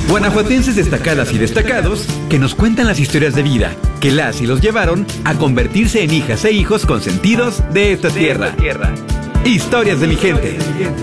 Guanajuatenses destacadas y destacados que nos cuentan las historias de vida que las y los llevaron a convertirse en hijas e hijos consentidos de esta tierra. Historias de mi gente.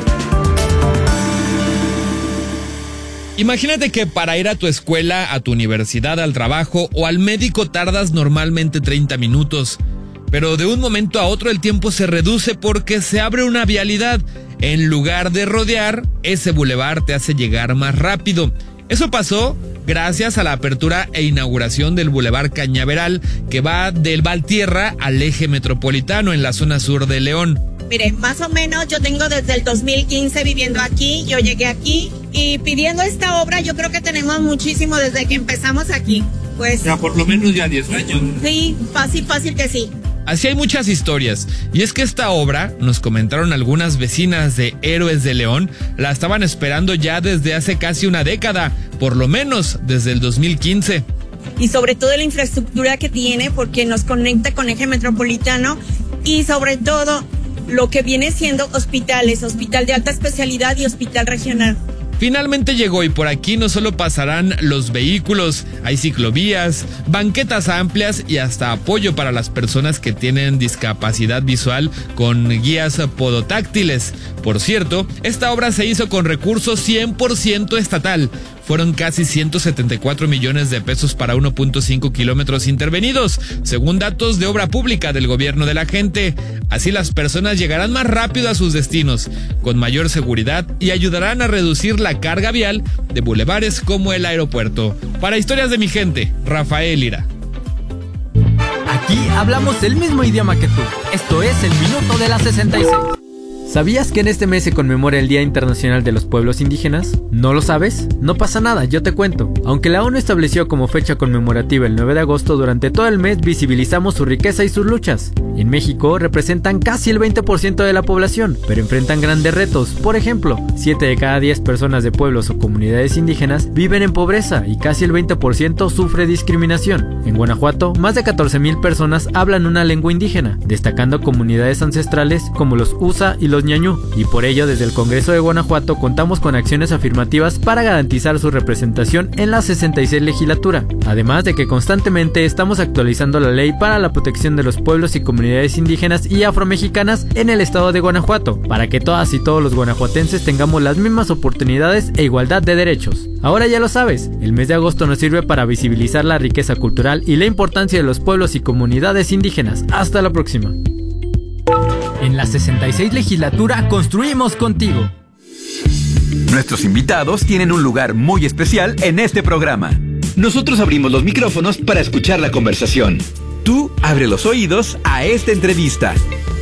Imagínate que para ir a tu escuela, a tu universidad, al trabajo o al médico tardas normalmente 30 minutos. Pero de un momento a otro el tiempo se reduce porque se abre una vialidad. En lugar de rodear, ese bulevar te hace llegar más rápido. Eso pasó gracias a la apertura e inauguración del Boulevard Cañaveral, que va del Valtierra al eje metropolitano en la zona sur de León. Mire, más o menos yo tengo desde el 2015 viviendo aquí, yo llegué aquí y pidiendo esta obra yo creo que tenemos muchísimo desde que empezamos aquí. Pues ya por lo menos ya 10 años. Sí, fácil que sí. Así hay muchas historias, y es que esta obra, nos comentaron algunas vecinas de Héroes de León, la estaban esperando ya desde hace casi una década, por lo menos desde el 2015. Y sobre todo la infraestructura que tiene, porque nos conecta con eje metropolitano y sobre todo lo que viene siendo hospitales, hospital de alta especialidad y hospital regional. Finalmente llegó y por aquí no solo pasarán los vehículos, hay ciclovías, banquetas amplias y hasta apoyo para las personas que tienen discapacidad visual con guías podotáctiles. Por cierto, esta obra se hizo con recursos 100% estatal. Fueron casi 174 millones de pesos para 1.5 kilómetros intervenidos, según datos de obra pública del gobierno de la gente. Así las personas llegarán más rápido a sus destinos, con mayor seguridad y ayudarán a reducir la carga vial de bulevares como el aeropuerto. Para Historias de mi gente, Rafael Lira. Aquí hablamos el mismo idioma que tú. Esto es el Minuto de la 66. ¿Sabías que en este mes se conmemora el Día Internacional de los Pueblos Indígenas? ¿No lo sabes? No pasa nada, yo te cuento. Aunque la ONU estableció como fecha conmemorativa el 9 de agosto, durante todo el mes visibilizamos su riqueza y sus luchas. En México representan casi el 20% de la población, pero enfrentan grandes retos. Por ejemplo, 7 de cada 10 personas de pueblos o comunidades indígenas viven en pobreza y casi el 20% sufre discriminación. En Guanajuato, más de 14,000 personas hablan una lengua indígena, destacando comunidades ancestrales como los Usa y los Ñañú, y por ello desde el Congreso de Guanajuato contamos con acciones afirmativas para garantizar su representación en la 66 legislatura, además de que constantemente estamos actualizando la ley para la protección de los pueblos y comunidades indígenas y afromexicanas en el estado de Guanajuato, para que todas y todos los guanajuatenses tengamos las mismas oportunidades e igualdad de derechos. Ahora ya lo sabes, el mes de agosto nos sirve para visibilizar la riqueza cultural y la importancia de los pueblos y comunidades indígenas. Hasta la próxima. En la 66 legislatura construimos contigo. Nuestros invitados tienen un lugar muy especial en este programa. Nosotros abrimos los micrófonos para escuchar la conversación. Tú abre los oídos a esta entrevista.